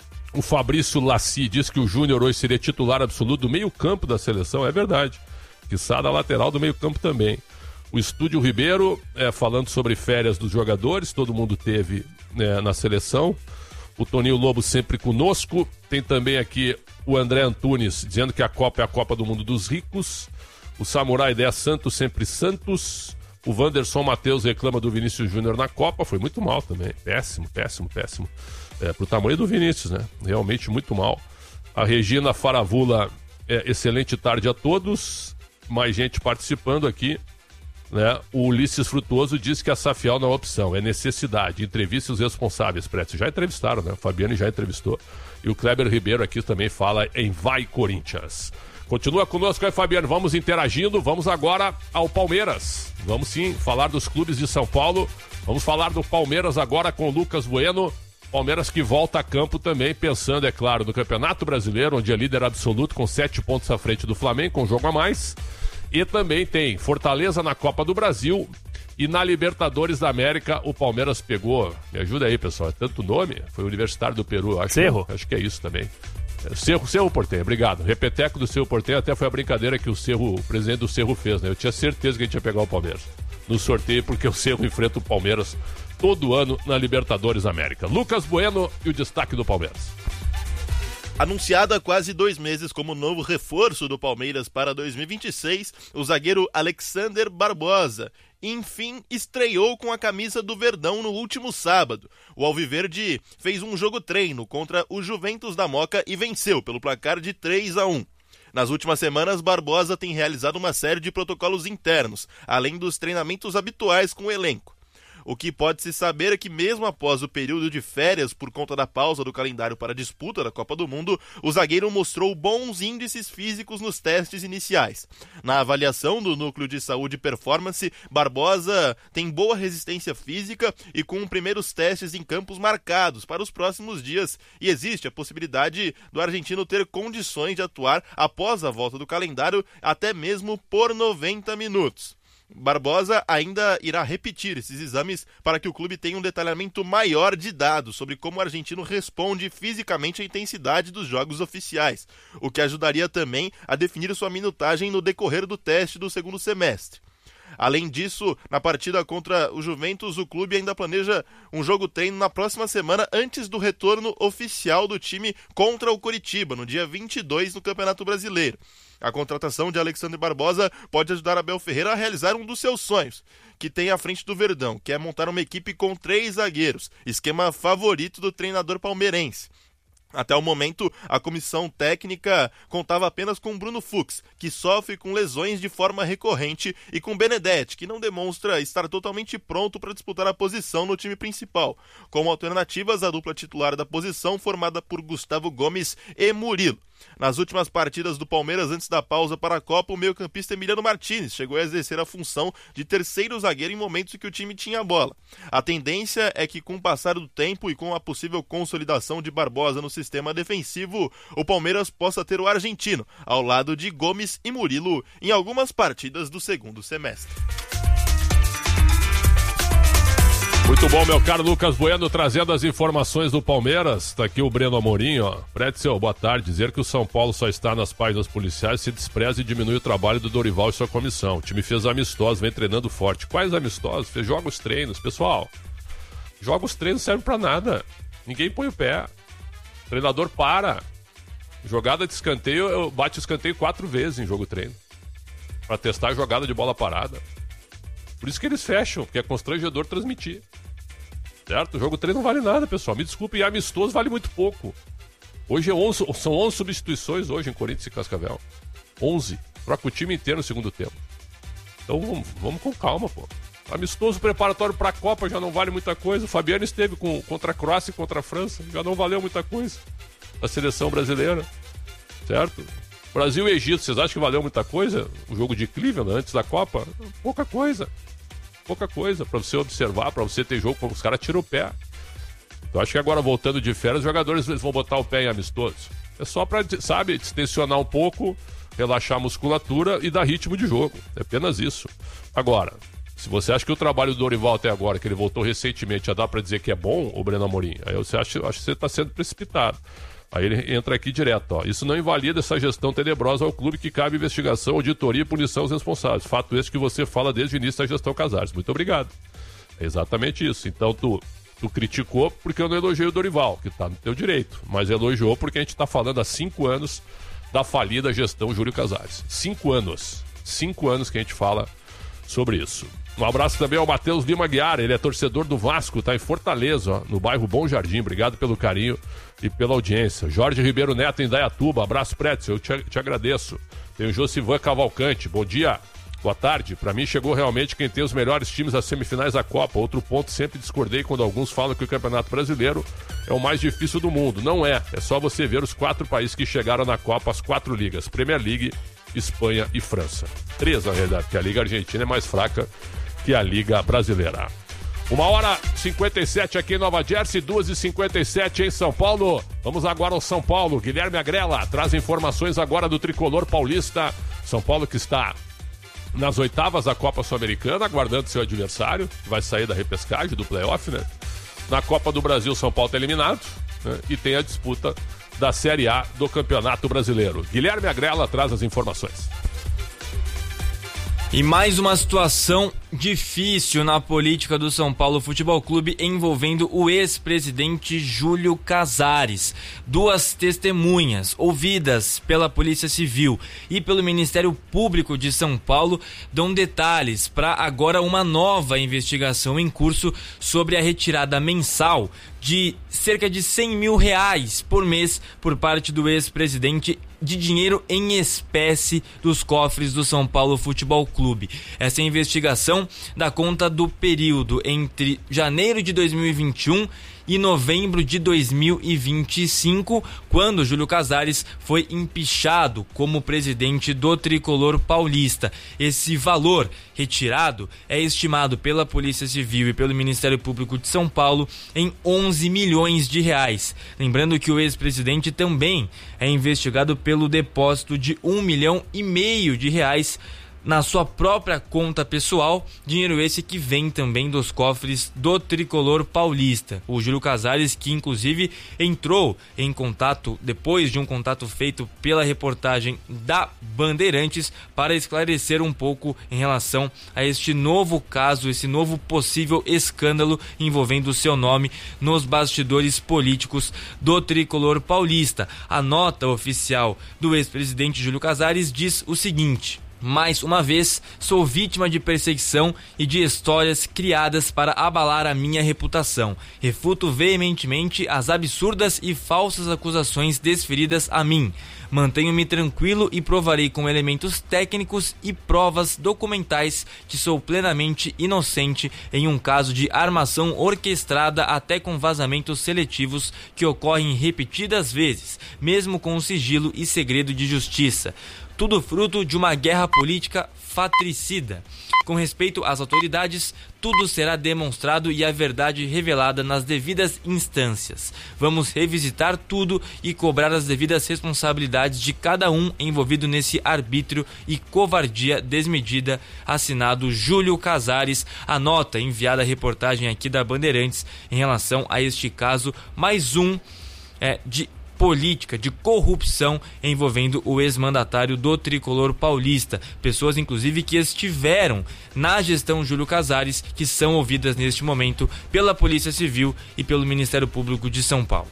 O Fabrício Laci diz que o Júnior hoje seria titular absoluto do meio-campo da seleção, é verdade. Quiçá da lateral do meio-campo também. O Estúdio Ribeiro, é, falando sobre férias dos jogadores, todo mundo teve, né, na seleção. O Toninho Lobo sempre conosco. Tem também aqui o André Antunes dizendo que a Copa é a Copa do Mundo dos ricos. O Samurai dez Santos, sempre Santos. O Wanderson Matheus reclama do Vinícius Júnior na Copa, foi muito mal também. Péssimo, péssimo, péssimo. É, pro tamanho do Vinícius, né? Realmente muito mal. A Regina Faravula, é, excelente tarde a todos. Mais gente participando aqui, né? O Ulisses Frutuoso diz que a Safial não é opção, é necessidade. Entreviste os responsáveis, Preto. Já entrevistaram, né? O Fabiano já entrevistou. E o Kleber Ribeiro aqui também fala em Vai Corinthians. Continua conosco aí, Fabiano. Vamos interagindo. Vamos agora ao Palmeiras. Vamos sim falar dos clubes de São Paulo. Vamos falar do Palmeiras agora com o Lucas Bueno. Palmeiras que volta a campo também, pensando, é claro, no Campeonato Brasileiro, onde é líder absoluto com sete pontos à frente do Flamengo, com um jogo a mais. E também tem Fortaleza na Copa do Brasil e na Libertadores da América o Palmeiras pegou, me ajuda aí, pessoal, é tanto nome, foi o Universitário do Peru, acho, Cerro. Acho que é isso também. Cerro, Cerro Porteño, obrigado. Repeteco do Cerro Porteño, até foi a brincadeira que o Cerro, o presidente do Cerro fez, né? Eu tinha certeza que a gente ia pegar o Palmeiras no sorteio, porque o Cerro enfrenta o Palmeiras todo ano na Libertadores América. Lucas Bueno e o destaque do Palmeiras. Anunciado há quase dois meses como novo reforço do Palmeiras para dois mil e vinte e seis, o zagueiro Alexander Barbosa, enfim, estreou com a camisa do Verdão no último sábado. O Alviverde fez um jogo-treino contra o Juventus da Moca e venceu pelo placar de três a um. Nas últimas semanas, Barbosa tem realizado uma série de protocolos internos, além dos treinamentos habituais com o elenco. O que pode-se saber é que mesmo após o período de férias por conta da pausa do calendário para a disputa da Copa do Mundo, o zagueiro mostrou bons índices físicos nos testes iniciais. Na avaliação do Núcleo de Saúde e Performance, Barbosa tem boa resistência física e com primeiros testes em campos marcados para os próximos dias, e existe a possibilidade do argentino ter condições de atuar após a volta do calendário, até mesmo por noventa minutos. Barbosa ainda irá repetir esses exames para que o clube tenha um detalhamento maior de dados sobre como o argentino responde fisicamente à intensidade dos jogos oficiais, o que ajudaria também a definir sua minutagem no decorrer do teste do segundo semestre. Além disso, na partida contra o Juventus, o clube ainda planeja um jogo-treino na próxima semana antes do retorno oficial do time contra o Coritiba, no dia vinte e dois no Campeonato Brasileiro. A contratação de Alexander Barbosa pode ajudar Abel Ferreira a realizar um dos seus sonhos, que tem à frente do Verdão, que é montar uma equipe com três zagueiros, esquema favorito do treinador palmeirense. Até o momento, a comissão técnica contava apenas com Bruno Fux, que sofre com lesões de forma recorrente, e com Benedetti, que não demonstra estar totalmente pronto para disputar a posição no time principal. Como alternativas, a dupla titular da posição formada por Gustavo Gomes e Murilo. Nas últimas partidas do Palmeiras antes da pausa para a Copa, o meio-campista Emiliano Martínez chegou a exercer a função de terceiro zagueiro em momentos em que o time tinha a bola. A tendência é que, com o passar do tempo e com a possível consolidação de Barbosa no sistema defensivo, o Palmeiras possa ter o argentino ao lado de Gomes e Murilo em algumas partidas do segundo semestre. Muito bom, meu caro Lucas Bueno, trazendo as informações do Palmeiras. Tá aqui o Breno Amorim, ó. Pretzel, boa tarde. Dizer que o São Paulo só está nas páginas policiais se despreza e diminui o trabalho do Dorival e sua comissão. O time fez amistosos, vem treinando forte. Quais amistosos? Fez jogos treinos. Pessoal, jogos treinos servem pra nada. Ninguém põe o pé. O treinador para. Jogada de escanteio, eu bate escanteio quatro vezes em jogo treino. Pra testar a jogada de bola parada. Por isso que eles fecham, porque é constrangedor transmitir. Certo? O jogo treino não vale nada, pessoal. Me desculpe, e amistoso vale muito pouco. Hoje é onze, são onze substituições hoje em Corinthians e Cascavel. onze. Troca o time inteiro no segundo tempo. Então vamos, vamos com calma, pô. Amistoso preparatório para a Copa já não vale muita coisa. O Fabiano esteve com, contra a Croácia e contra a França. Já não valeu muita coisa. A seleção brasileira. Certo? Brasil e Egito, vocês acham que valeu muita coisa? O jogo de Cleveland antes da Copa? Pouca coisa. Pouca coisa para você observar, para você ter jogo, os caras tiram o pé. Então acho que agora voltando de férias, os jogadores eles vão botar o pé em amistoso. É só para, sabe, distensionar um pouco, relaxar a musculatura e dar ritmo de jogo. É apenas isso. Agora, se você acha que o trabalho do Dorival até agora, que ele voltou recentemente, já dá para dizer que é bom, o Breno Amorim, aí você acha, acho que você está sendo precipitado. Aí ele entra aqui direto, ó. Isso não invalida essa gestão tenebrosa ao clube que cabe investigação, auditoria e punição aos responsáveis. Fato esse que você fala desde o início da gestão Casares. Muito obrigado. É exatamente isso. Então tu, tu criticou porque eu não elogiei o Dorival, que tá no teu direito, mas elogiou porque a gente tá falando há cinco anos da falida gestão Júlio Casares. Cinco anos. Cinco anos que a gente fala sobre isso. Um abraço também ao Matheus Lima Guiar, ele é torcedor do Vasco, tá em Fortaleza, ó, no bairro Bom Jardim. Obrigado pelo carinho e pela audiência. Jorge Ribeiro Neto em Dayatuba, abraço, Pretzel, eu te, te agradeço. Tem o Josivan Cavalcante, bom dia, boa tarde. Pra mim chegou realmente quem tem os melhores times às semifinais da Copa. Outro ponto, sempre discordei quando alguns falam que o Campeonato Brasileiro é o mais difícil do mundo. Não é, é só você ver os quatro países que chegaram na Copa, as quatro ligas, Premier League, Espanha e França. Três, na realidade, porque a Liga Argentina é mais fraca que a Liga Brasileira. Uma hora e cinquenta e sete aqui em Nova Jersey, duas e cinquenta e sete em São Paulo. Vamos agora ao São Paulo. Guilherme Agrela traz informações agora do tricolor paulista. São Paulo que está nas oitavas da Copa Sul-Americana, aguardando seu adversário, que vai sair da repescagem, do playoff, né? Na Copa do Brasil, São Paulo está eliminado, né? E tem a disputa da Série A do Campeonato Brasileiro. Guilherme Agrela traz as informações. E mais uma situação difícil na política do São Paulo Futebol Clube envolvendo o ex-presidente Júlio Casares. Duas testemunhas ouvidas pela Polícia Civil e pelo Ministério Público de São Paulo dão detalhes para agora uma nova investigação em curso sobre a retirada mensal de cerca de cem mil reais por mês por parte do ex-presidente de dinheiro em espécie dos cofres do São Paulo Futebol Clube. Essa investigação dá conta do período entre janeiro de dois mil e vinte e um e novembro de dois mil e vinte e cinco, quando Júlio Casares foi empichado como presidente do tricolor paulista. Esse valor retirado é estimado pela Polícia Civil e pelo Ministério Público de São Paulo em onze milhões de reais. Lembrando que o ex-presidente também é investigado pelo depósito de um milhão e meio de reais na sua própria conta pessoal, dinheiro esse que vem também dos cofres do tricolor paulista. O Júlio Casares, que inclusive entrou em contato, depois de um contato feito pela reportagem da Bandeirantes, para esclarecer um pouco em relação a este novo caso, esse novo possível escândalo envolvendo o seu nome nos bastidores políticos do tricolor paulista. A nota oficial do ex-presidente Júlio Casares diz o seguinte: mais uma vez, sou vítima de perseguição e de histórias criadas para abalar a minha reputação. Refuto veementemente as absurdas e falsas acusações desferidas a mim. Mantenho-me tranquilo e provarei com elementos técnicos e provas documentais que sou plenamente inocente em um caso de armação orquestrada até com vazamentos seletivos que ocorrem repetidas vezes, mesmo com sigilo e segredo de justiça. Tudo fruto de uma guerra política fratricida. Com respeito às autoridades, tudo será demonstrado e a verdade revelada nas devidas instâncias. Vamos revisitar tudo e cobrar as devidas responsabilidades de cada um envolvido nesse arbítrio e covardia desmedida. Assinado Júlio Casares. A nota enviada à reportagem aqui da Bandeirantes em relação a este caso, mais um é, de política, de corrupção envolvendo o ex-mandatário do tricolor paulista. Pessoas, inclusive, que estiveram na gestão Júlio Casares, que são ouvidas neste momento pela Polícia Civil e pelo Ministério Público de São Paulo.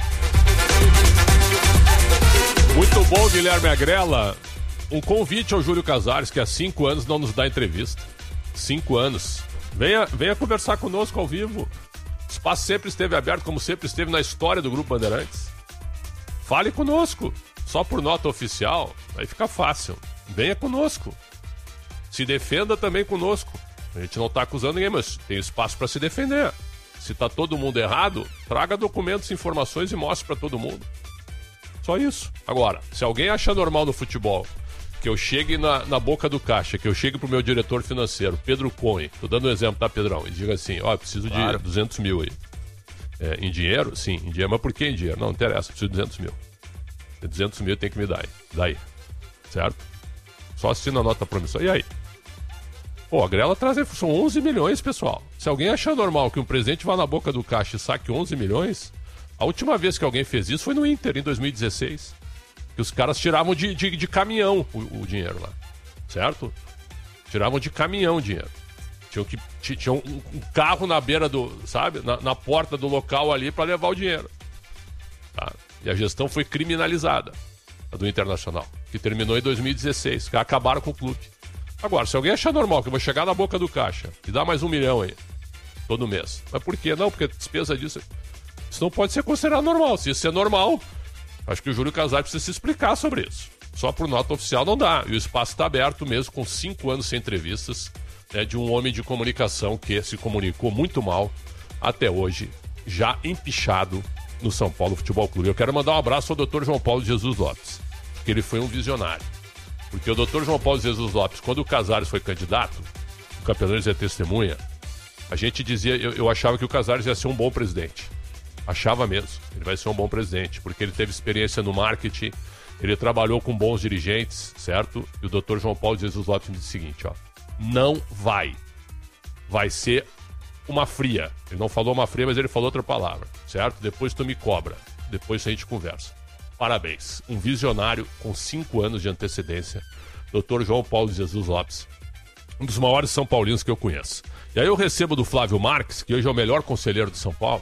Muito bom, Guilherme Agrela. Um convite ao Júlio Casares, que há cinco anos não nos dá entrevista. Cinco anos. Venha, venha conversar conosco ao vivo. O espaço sempre esteve aberto, como sempre esteve na história do Grupo Bandeirantes. Fale conosco, só por nota oficial, aí fica fácil. Venha conosco. Se defenda também conosco. A gente não está acusando ninguém, mas tem espaço para se defender. Se está todo mundo errado, traga documentos, informações e mostre para todo mundo. Só isso. Agora, se alguém acha normal no futebol que eu chegue na, na boca do caixa, que eu chegue pro meu diretor financeiro, Pedro Cohen, tô dando um exemplo, tá, Pedrão? E diga assim, ó, oh, preciso claro. de duzentos mil aí. É, em dinheiro? Sim, em dinheiro. Mas por que em dinheiro? Não, não interessa, preciso de duzentos mil. duzentos mil tem que me dar aí. Daí. certo? Só assina a nota promissória. E aí? Pô, a Grela traz, são onze milhões, pessoal. Se alguém achar normal que um presidente vá na boca do caixa e saque onze milhões, a última vez que alguém fez isso foi no Inter, em dois mil e dezesseis. Que os caras tiravam de, de, de caminhão o, o dinheiro lá, certo? Tiravam de caminhão o dinheiro. Tinham, que, tinham um, um carro na beira do, sabe? Na, na porta do local ali para levar o dinheiro. Tá? E a gestão foi criminalizada, a do Internacional, que terminou em dois mil e dezesseis, que acabaram com o clube. Agora, se alguém achar normal que eu vou chegar na boca do caixa e dar mais um milhão aí, todo mês. Mas por quê? Não, porque a despesa disso... Isso não pode ser considerado normal. Se isso é normal, acho que o Júlio Casares precisa se explicar sobre isso. Só por nota oficial não dá. E o espaço está aberto mesmo com cinco anos sem entrevistas, né, de um homem de comunicação que se comunicou muito mal até hoje, já empichado no São Paulo Futebol Clube. Eu quero mandar um abraço ao doutor João Paulo de Jesus Lopes, porque ele foi um visionário. Porque o doutor João Paulo de Jesus Lopes, quando o Casares foi candidato, o Campeões é testemunha, a gente dizia, eu, eu achava que o Casares ia ser um bom presidente. Achava mesmo, ele vai ser um bom presidente, porque ele teve experiência no marketing, ele trabalhou com bons dirigentes, certo? E o doutor João Paulo de Jesus Lopes me disse o seguinte, ó, não vai, vai ser uma fria. Ele não falou uma fria, mas ele falou outra palavra, certo? Depois tu me cobra, depois a gente conversa. Parabéns, um visionário com cinco anos de antecedência, doutor João Paulo de Jesus Lopes, um dos maiores São Paulinos que eu conheço. E aí eu recebo do Flávio Marques, que hoje é o melhor conselheiro de São Paulo,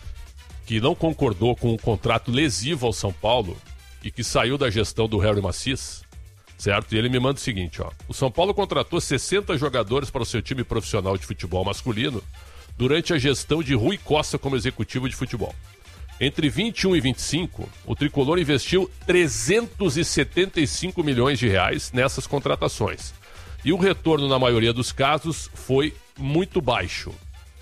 que não concordou com um contrato lesivo ao São Paulo e que saiu da gestão do Harry Macis, certo? E ele me manda o seguinte, ó. O São Paulo contratou sessenta jogadores para o seu time profissional de futebol masculino durante a gestão de Rui Costa como executivo de futebol. Entre vinte e um e vinte e cinco, o Tricolor investiu trezentos e setenta e cinco milhões de reais nessas contratações. E o retorno, na maioria dos casos, foi muito baixo.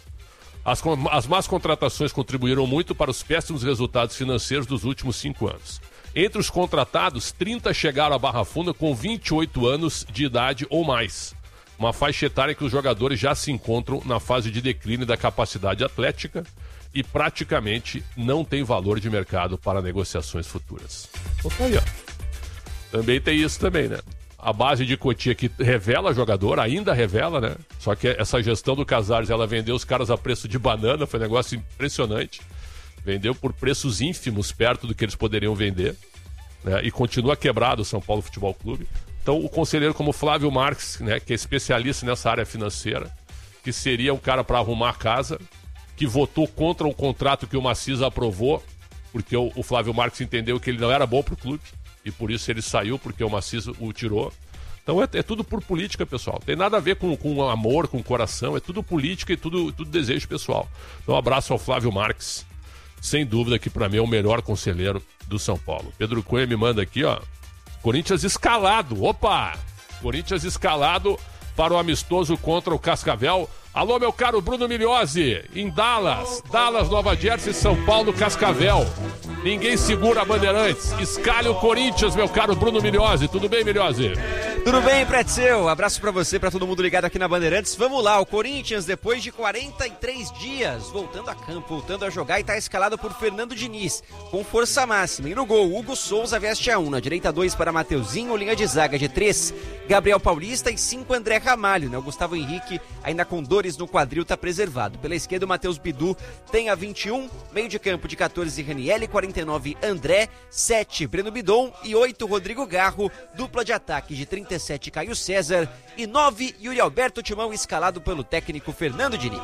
As, as más contratações contribuíram muito para os péssimos resultados financeiros dos últimos cinco anos. Entre os contratados, trinta chegaram à Barra Funda com vinte e oito anos de idade ou mais. Uma faixa etária que os jogadores já se encontram na fase de declínio da capacidade atlética e praticamente não tem valor de mercado para negociações futuras. Então tá aí, ó. Também tem isso também, né? A base de Cotia que revela jogador, ainda revela, né? Só que essa gestão do Casares, ela vendeu os caras a preço de banana, foi um negócio impressionante. Vendeu por preços ínfimos, perto do que eles poderiam vender, né? E continua quebrado o São Paulo Futebol Clube. Então o conselheiro como Flávio Marques, né, que é especialista nessa área financeira, que seria um cara para arrumar a casa, que votou contra um contrato que o Macis aprovou, porque o, o Flávio Marques entendeu que ele não era bom para o clube, e por isso ele saiu, porque o Macis o tirou. Então é, é tudo por política, pessoal. Tem nada a ver com, com amor, com coração, é tudo política e tudo, tudo desejo pessoal. Então um abraço ao Flávio Marques, sem dúvida que para mim é o melhor conselheiro do São Paulo. Pedro Cunha me manda aqui, ó, Corinthians escalado, opa! Corinthians escalado para o amistoso contra o Cascavel. Alô, meu caro Bruno Miliose, em Dallas, Dallas, Nova Jersey, São Paulo, Cascavel. Ninguém segura a Bandeirantes. Escalhe o Corinthians, meu caro Bruno Miliose. Tudo bem, Miliose? Tudo bem, Pretzel? Abraço pra você, pra todo mundo ligado aqui na Bandeirantes. Vamos lá, o Corinthians, depois de quarenta e três dias, voltando a campo, voltando a jogar, e tá escalado por Fernando Diniz, com força máxima. E no gol, Hugo Souza veste a um, na direita dois para Mateuzinho, linha de zaga de três, Gabriel Paulista, e cinco, André Ramalho, né? O Gustavo Henrique, ainda com dores no quadril, tá preservado. Pela esquerda, o Matheus Bidu tem a vinte e um, meio de campo de catorze, Ranielli, quarenta e nove, André, sete, Breno Bidon e oito, Rodrigo Garro, dupla de ataque de trinta e sete, Caio César, e nove, Yuri Alberto Timão, escalado pelo técnico Fernando Diniz.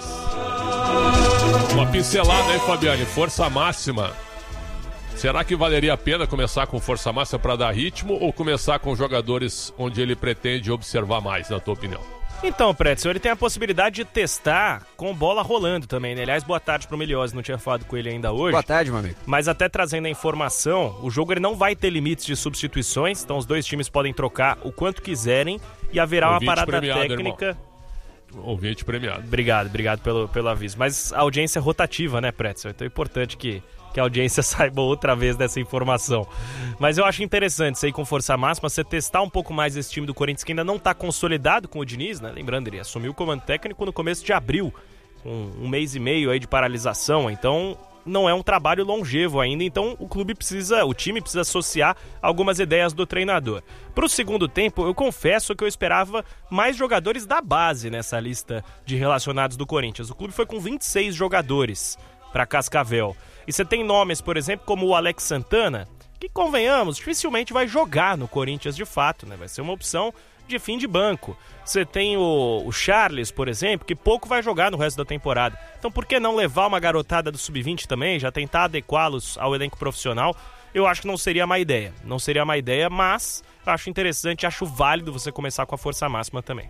Uma pincelada aí, Fabiane, força máxima. Será que valeria a pena começar com força máxima para dar ritmo ou começar com jogadores onde ele pretende observar mais, na tua opinião? Então, Pretzel, ele tem a possibilidade de testar com bola rolando também, né? Aliás, boa tarde pro Miliose, não tinha falado com ele ainda hoje. Boa tarde, meu amigo. Mas até trazendo a informação, o jogo ele não vai ter limites de substituições, então os dois times podem trocar o quanto quiserem e haverá Ouvinte uma parada premiado, técnica... Irmão. Ouvinte premiado. Obrigado, obrigado pelo, pelo aviso. Mas a audiência é rotativa, né, Pretzel? Então é importante que... que a audiência saiba outra vez dessa informação. Mas eu acho interessante isso aí com força máxima, você testar um pouco mais esse time do Corinthians, que ainda não está consolidado com o Diniz, né? Lembrando, ele assumiu o comando técnico no começo de abril, com um mês e meio aí de paralisação, então não é um trabalho longevo ainda, então o clube precisa, o time precisa associar algumas ideias do treinador. Para o segundo tempo, eu confesso que eu esperava mais jogadores da base nessa lista de relacionados do Corinthians. O clube foi com vinte e seis jogadores para Cascavel. E você tem nomes, por exemplo, como o Alex Santana, que, convenhamos, dificilmente vai jogar no Corinthians de fato, né? Vai ser uma opção de fim de banco. Você tem o, o Charles, por exemplo, que pouco vai jogar no resto da temporada. Então por que não levar uma garotada do sub vinte também, já tentar adequá-los ao elenco profissional? Eu acho que não seria má ideia. Não seria má ideia, mas eu acho interessante, acho válido você começar com a força máxima também.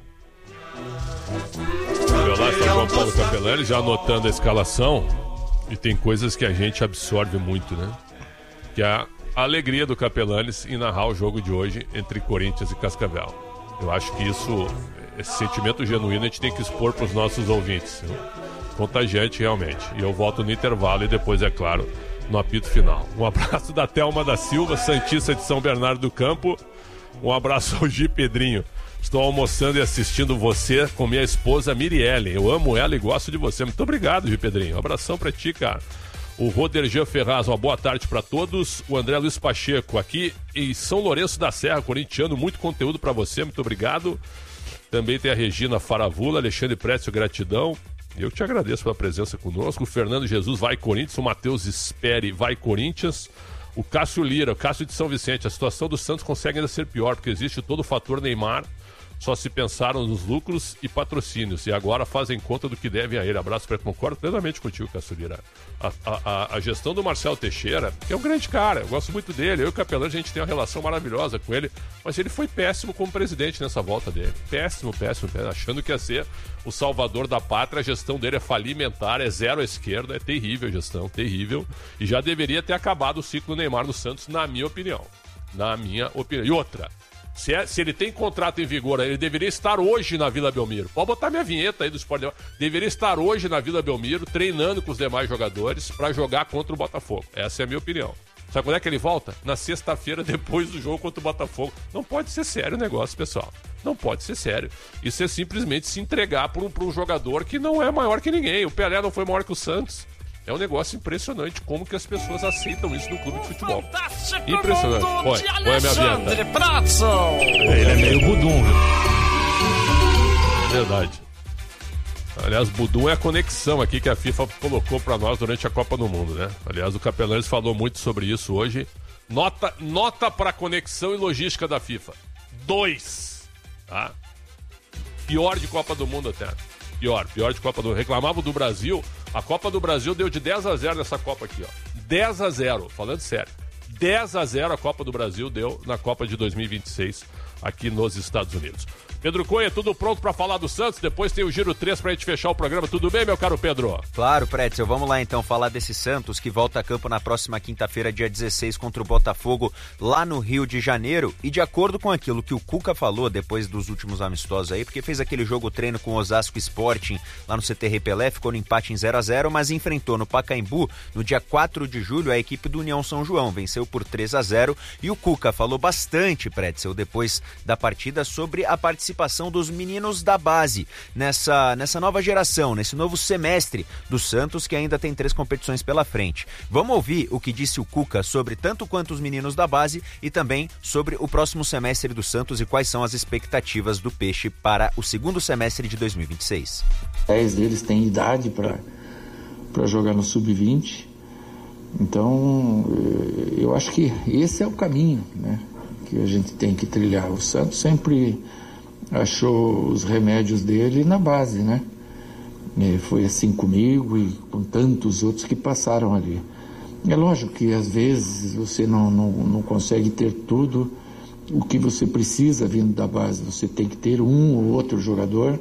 Olá, está João Paulo Capelani já anotando a escalação. E tem coisas que a gente absorve muito, né? Que é a alegria do Capelanes em narrar o jogo de hoje entre Corinthians e Cascavel. Eu acho que isso, esse sentimento genuíno, a gente tem que expor para os nossos ouvintes. Né? Contagiante, realmente. E eu volto no intervalo e depois, é claro, no apito final. Um abraço da Thelma da Silva, Santista de São Bernardo do Campo. Um abraço ao Gi Pedrinho. Estou almoçando e assistindo você com minha esposa Mirielle. Eu amo ela e gosto de você. Muito obrigado, Gi Pedrinho. Um abração pra ti, cara. O Roderjan Ferraz, uma boa tarde para todos. O André Luiz Pacheco, aqui em São Lourenço da Serra, corintiano, muito conteúdo para você, muito obrigado. Também tem a Regina Faravula, Alexandre Précio, gratidão. Eu te agradeço pela presença conosco. O Fernando Jesus, vai Corinthians. O Matheus Espere, vai Corinthians. O Cássio Lira, o Cássio de São Vicente. A situação do Santos consegue ainda ser pior, porque existe todo o fator Neymar. Só se pensaram nos lucros e patrocínios e agora fazem conta do que devem a ele. Abraço para concordo plenamente contigo, Cássio Lira. A, a, a gestão do Marcelo Teixeira, que é um grande cara, eu gosto muito dele. Eu e o Capelão, a gente tem uma relação maravilhosa com ele, mas ele foi péssimo como presidente nessa volta dele. Péssimo, péssimo, péssimo, achando que ia ser o salvador da pátria. A gestão dele é falimentar, é zero à esquerda, é terrível a gestão, terrível. E já deveria ter acabado o ciclo Neymar no Santos, na minha opinião. Na minha opinião. E outra, Se, é, se ele tem contrato em vigor, ele deveria estar hoje na Vila Belmiro. Pode botar minha vinheta aí do Sport. Deveria estar hoje na Vila Belmiro, treinando com os demais jogadores para jogar contra o Botafogo. Essa é a minha opinião. Sabe quando é que ele volta? Na sexta-feira, depois do jogo contra o Botafogo. Não pode ser sério o negócio, pessoal. Não pode ser sério. Isso é simplesmente se entregar para um, para um jogador que não é maior que ninguém. O Pelé não foi maior que o Santos. É um negócio impressionante como que as pessoas aceitam isso no clube de futebol. Fantástico. Impressionante. Oi, oi, minha vinheta. Ele é meio budum, viu? Verdade. Aliás, budum é a conexão aqui que a FIFA colocou para nós durante a Copa do Mundo, né? Aliás, o Capelanes falou muito sobre isso hoje. Nota, nota para a conexão e logística da FIFA. Dois. Tá? Pior de Copa do Mundo até. Pior, pior de Copa do Mundo. Reclamavam do Brasil. A Copa do Brasil deu de dez a zero nessa Copa aqui, ó. dez a zero, falando sério. dez a zero a Copa do Brasil deu na Copa de dois mil e vinte e seis aqui nos Estados Unidos. Pedro Cunha, tudo pronto para falar do Santos? Depois tem o Giro três pra gente fechar o programa. Tudo bem, meu caro Pedro? Claro, Pretzel. Vamos lá então falar desse Santos que volta a campo na próxima quinta-feira, dia dezesseis, contra o Botafogo, lá no Rio de Janeiro. E de acordo com aquilo que o Cuca falou depois dos últimos amistosos aí, porque fez aquele jogo treino com o Osasco Sporting lá no C T Rei Pelé, ficou no empate em zero a zero, mas enfrentou no Pacaembu, no dia quatro de julho, a equipe do União São João. Venceu por três a zero e o Cuca falou bastante, Pretzel, depois da partida sobre a participação dos meninos da base nessa, nessa nova geração, nesse novo semestre do Santos, que ainda tem três competições pela frente. Vamos ouvir o que disse o Cuca sobre tanto quanto os meninos da base e também sobre o próximo semestre do Santos e quais são as expectativas do Peixe para o segundo semestre de dois mil e vinte e seis. dez deles têm idade para para jogar no sub vinte, então eu acho que esse é o caminho, né, que a gente tem que trilhar. O Santos sempre achou os remédios dele na base, né? E foi assim comigo e com tantos outros que passaram ali. É lógico que às vezes você não, não, não consegue ter tudo o que você precisa vindo da base. Você tem que ter um ou outro jogador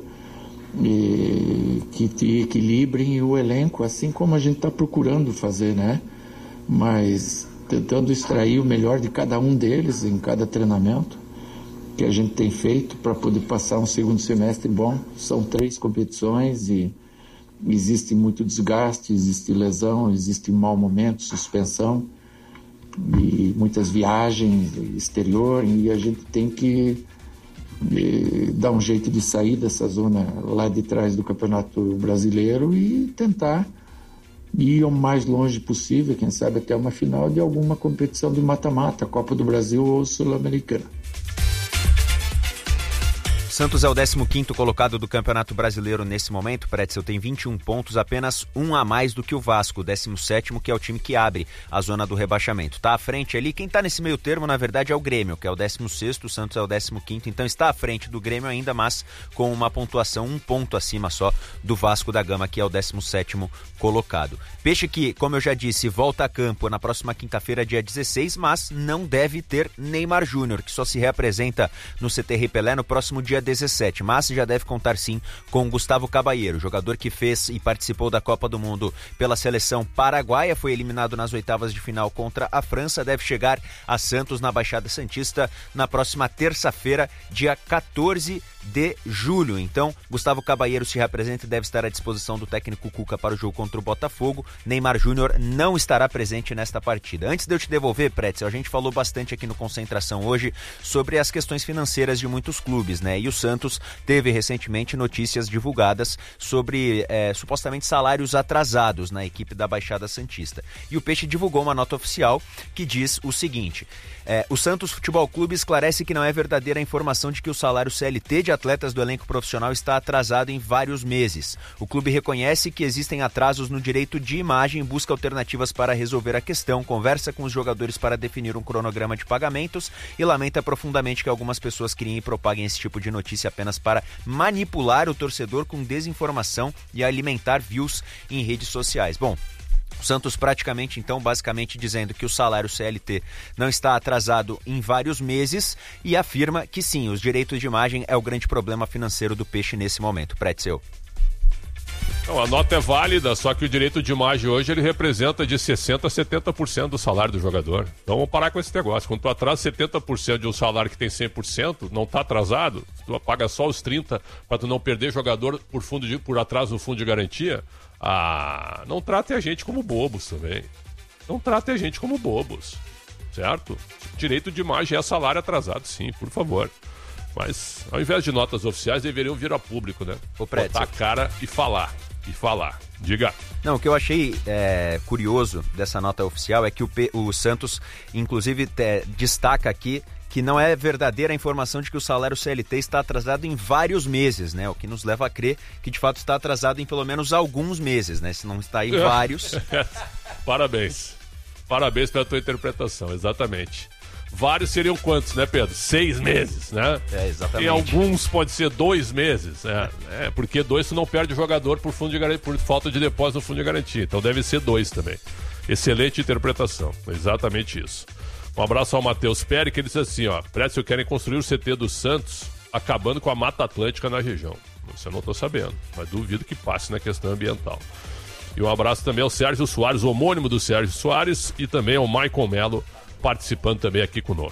e, que te equilibrem o elenco, assim como a gente está procurando fazer, né? Mas tentando extrair o melhor de cada um deles em cada treinamento que a gente tem feito para poder passar um segundo semestre bom. São três competições e existe muito desgaste, existe lesão, existe mau momento, suspensão e muitas viagens exterior, e a gente tem que eh, dar um jeito de sair dessa zona lá de trás do Campeonato Brasileiro e tentar e ir o mais longe possível, quem sabe até uma final de alguma competição de mata-mata, Copa do Brasil ou Sul-Americana. Santos é o décimo quinto colocado do Campeonato Brasileiro nesse momento. Pretzel tem vinte e um pontos, apenas um a mais do que o Vasco, o décimo sétimo, que é o time que abre a zona do rebaixamento. Está à frente ali, quem está nesse meio termo, na verdade, é o Grêmio, que é o décimo sexto, o Santos é o décimo quinto, então está à frente do Grêmio ainda, mas com uma pontuação, um ponto acima só do Vasco da Gama, que é o décimo sétimo colocado. Peixe que, como eu já disse, volta a campo na próxima quinta-feira, dia dezesseis, mas não deve ter Neymar Júnior, que só se reapresenta no C T Ripelé no próximo dia dezessete, mas já deve contar sim com Gustavo Cabalheiro, jogador que fez e participou da Copa do Mundo pela seleção paraguaia, foi eliminado nas oitavas de final contra a França, deve chegar a Santos na Baixada Santista na próxima terça-feira, dia quatorze de julho. Então, Gustavo Cabalheiro se representa e deve estar à disposição do técnico Cuca para o jogo contra o Botafogo. Neymar Júnior não estará presente nesta partida. Antes de eu te devolver, Pretzel, a gente falou bastante aqui no Concentração hoje sobre as questões financeiras de muitos clubes, né? E o Santos teve recentemente notícias divulgadas sobre é, supostamente salários atrasados na equipe da Baixada Santista. E o Peixe divulgou uma nota oficial que diz o seguinte: é, o Santos Futebol Clube esclarece que não é verdadeira a informação de que o salário C L T de atletas do elenco profissional está atrasado em vários meses. O clube reconhece que existem atrasos no direito de imagem, busca alternativas para resolver a questão, conversa com os jogadores para definir um cronograma de pagamentos e lamenta profundamente que algumas pessoas criem e propaguem esse tipo de notícia apenas para manipular o torcedor com desinformação e alimentar views em redes sociais. Bom, o Santos praticamente, então, basicamente dizendo que o salário C L T não está atrasado em vários meses e afirma que sim, os direitos de imagem é o grande problema financeiro do Peixe nesse momento. Pretzel. Não, a nota é válida, só que o direito de imagem hoje ele representa de sessenta por cento a setenta por cento do salário do jogador. Então vamos parar com esse negócio. Quando tu atrasa setenta por cento de um salário que tem cem por cento, não está atrasado, tu paga só os trinta por cento para tu não perder jogador por, fundo de, por atraso do fundo de garantia. Ah, não trate a gente como bobos também. Não trate a gente como bobos, certo? Direito de imagem é salário atrasado, sim, por favor. Mas, ao invés de notas oficiais, deveriam vir a público, né? Botar a cara e falar. E falar. Diga. Não, o que eu achei é, curioso dessa nota oficial é que o, P, o Santos, inclusive, te, destaca aqui que não é verdadeira a informação de que o salário C L T está atrasado em vários meses, né? O que nos leva a crer que, de fato, está atrasado em pelo menos alguns meses, né? Se não está em vários. Parabéns. Parabéns pela tua interpretação, exatamente. Vários seriam quantos, né, Pedro? Seis meses, né? É, exatamente. Em alguns pode ser dois meses, é, é, porque dois tu não perde o jogador por, fundo de garantia, por falta de depósito no fundo de garantia. Então deve ser dois também. Excelente interpretação, exatamente isso. Um abraço ao Matheus Pérez, que ele disse assim, ó, Pretzel querem construir o C T do Santos, acabando com a Mata Atlântica na região. Isso eu não estou sabendo, mas duvido que passe na questão ambiental. E um abraço também ao Sérgio Soares, homônimo do Sérgio Soares, e também ao Maicon Melo, participando também aqui conosco.